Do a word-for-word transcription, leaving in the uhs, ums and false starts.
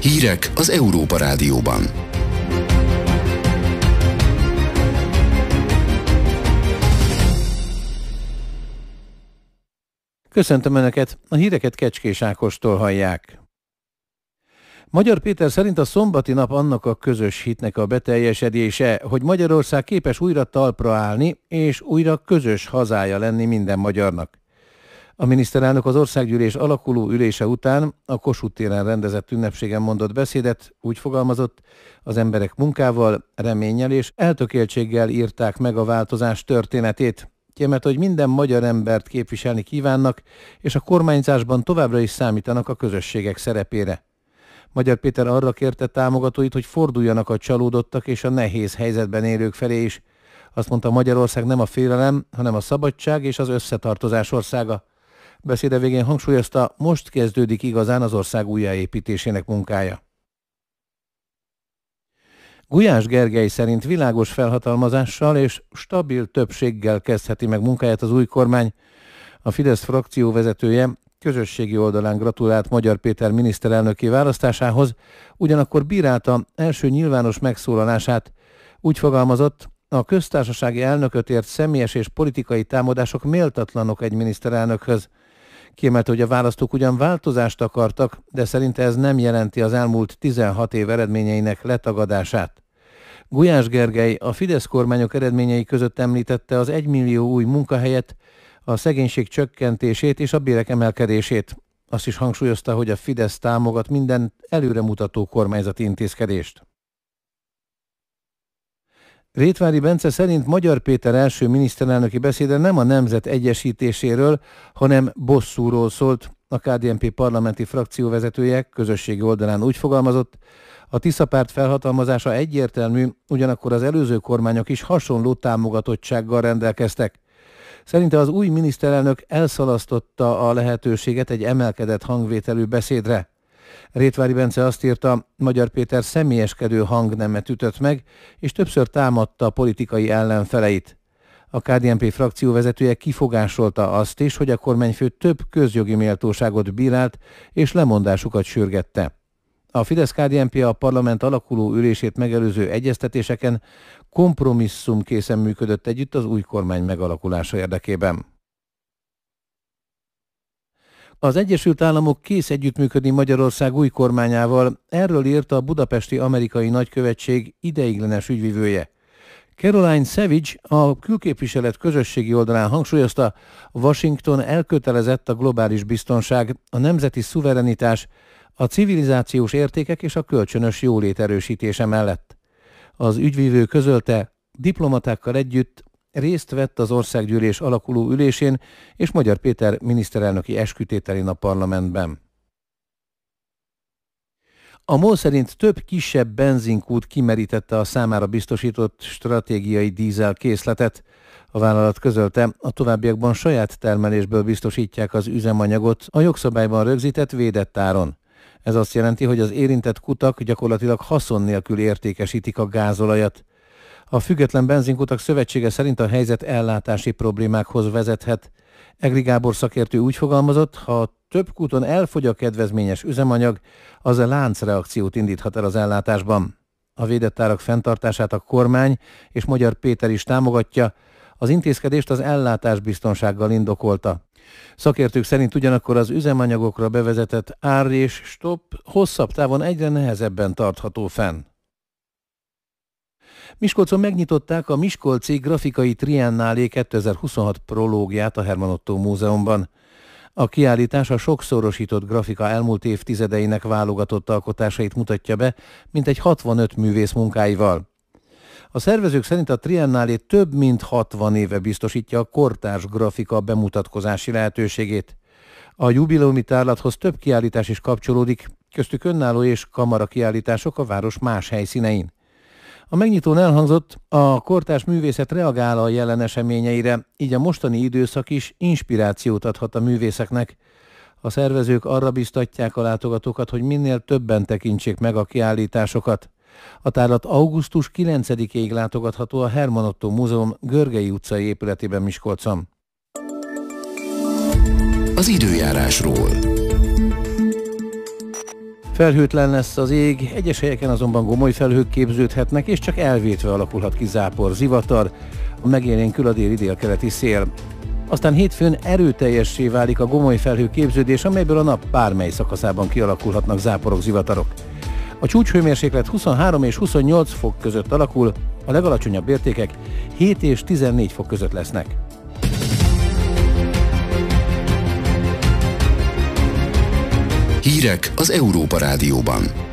Hírek az Európa Rádióban. Köszöntöm Önöket, a híreket Kecskés Ákostól hallják. Magyar Péter szerint a szombati nap annak a közös hitnek a beteljesedése, hogy Magyarország képes újra talpra állni, és újra közös hazája lenni minden magyarnak. A miniszterelnök az országgyűlés alakuló ülése után a Kossuth téren rendezett ünnepségen mondott beszédet, úgy fogalmazott, az emberek munkával, reménnyel és eltökéltséggel írták meg a változás történetét. Kiemelt, hogy minden magyar embert képviselni kívánnak, és a kormányzásban továbbra is számítanak a közösségek szerepére. Magyar Péter arra kérte támogatóit, hogy forduljanak a csalódottak és a nehéz helyzetben élők felé is. Azt mondta, Magyarország nem a félelem, hanem a szabadság és az összetartozás országa. Beszéde végén hangsúlyozta, most kezdődik igazán az ország újjáépítésének munkája. Gulyás Gergely szerint világos felhatalmazással és stabil többséggel kezdheti meg munkáját az új kormány. A Fidesz frakció vezetője közösségi oldalán gratulált Magyar Péter miniszterelnöki választásához, ugyanakkor bírálta első nyilvános megszólalását. Úgy fogalmazott, a köztársasági elnököt ért személyes és politikai támadások méltatlanok egy miniszterelnökhöz. Kiemelte, hogy a választók ugyan változást akartak, de szerinte ez nem jelenti az elmúlt tizenhat év eredményeinek letagadását. Gulyás Gergely a Fidesz kormányok eredményei között említette az egymillió új munkahelyet, a szegénység csökkentését és a bérek emelkedését. Azt is hangsúlyozta, hogy a Fidesz támogat minden előremutató kormányzati intézkedést. Rétvári Bence szerint Magyar Péter első miniszterelnöki beszéde nem a nemzet egyesítéséről, hanem bosszúról szólt. A ká dé en pé parlamenti frakció vezetője közösségi oldalán úgy fogalmazott, a Tisza párt felhatalmazása egyértelmű, ugyanakkor az előző kormányok is hasonló támogatottsággal rendelkeztek. Szerinte az új miniszterelnök elszalasztotta a lehetőséget egy emelkedett hangvételű beszédre. Rétvári Bence azt írta, Magyar Péter személyeskedő hangnemet ütött meg, és többször támadta a politikai ellenfeleit. A ká dé en pé frakció vezetője kifogásolta azt is, hogy a kormányfő több közjogi méltóságot bírált, és lemondásukat sürgette. A Fidesz-ká dé en pé a parlament alakuló ülését megelőző egyeztetéseken kompromisszumkészen működött együtt az új kormány megalakulása érdekében. Az Egyesült Államok kész együttműködni Magyarország új kormányával, erről írta a budapesti amerikai nagykövetség ideiglenes ügyvivője. Caroline Savage a külképviselet közösségi oldalán hangsúlyozta, Washington elkötelezett a globális biztonság, a nemzeti szuverenitás, a civilizációs értékek és a kölcsönös jólét erősítése mellett. Az ügyvivő közölte, diplomatákkal együtt részt vett az országgyűlés alakuló ülésén és Magyar Péter miniszterelnöki eskütételén a parlamentben. A MOL szerint több kisebb benzinkút kimerítette a számára biztosított stratégiai dízel készletet. A vállalat közölte, a továbbiakban saját termelésből biztosítják az üzemanyagot a jogszabályban rögzített védett áron. Ez azt jelenti, hogy az érintett kutak gyakorlatilag haszon nélkül értékesítik a gázolajat. A Független Benzinkutak Szövetsége szerint a helyzet ellátási problémákhoz vezethet. Egri Gábor szakértő úgy fogalmazott, ha több kúton elfogy a kedvezményes üzemanyag, az a láncreakciót indíthat el az ellátásban. A védett árak fenntartását a kormány és Magyar Péter is támogatja, az intézkedést az ellátásbiztonsággal indokolta. Szakértők szerint ugyanakkor az üzemanyagokra bevezetett ár és stop hosszabb távon egyre nehezebben tartható fenn. Miskolcon megnyitották a Miskolci Grafikai Triennálé kétezer-huszonhat prológiát a Herman Ottó Múzeumban. A kiállítás a sokszorosított grafika elmúlt évtizedeinek válogatott alkotásait mutatja be, mintegy hatvanöt művész munkáival. A szervezők szerint a Triennálé több mint hatvan éve biztosítja a kortárs grafika bemutatkozási lehetőségét. A jubileumi tárlathoz több kiállítás is kapcsolódik, köztük önálló és kamara kiállítások a város más helyszínein. A megnyitón elhangzott, a kortárs művészet reagál a jelen eseményeire, így a mostani időszak is inspirációt adhat a művészeknek. A szervezők arra biztatják a látogatókat, hogy minél többen tekintsék meg a kiállításokat. A tárlat augusztus kilencedikéig látogatható a Herman Ottó Múzeum Görgei utcai épületében Miskolcon. Az időjárásról. Felhőtlen lesz az ég, egyes helyeken azonban gomoly felhők képződhetnek, és csak elvétve alakulhat ki zápor, zivatar, a megélénkül a déli délkeleti szél. Aztán hétfőn erőteljessé válik a gomoly felhő képződés, amelyből a nap bármely szakaszában kialakulhatnak záporok, zivatarok. A csúcshőmérséklet huszonhárom és huszonnyolc fok között alakul, a legalacsonyabb értékek hét és tizennégy fok között lesznek. Hírek az Európa Rádióban.